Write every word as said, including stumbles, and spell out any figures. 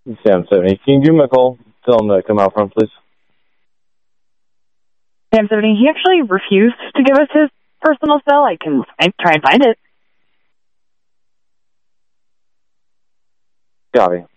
Sam seventy. Can you give him a call? Tell him to come out front, please. Sam seventy, he actually refused to give us his personal cell. I can I try and find it. Copy.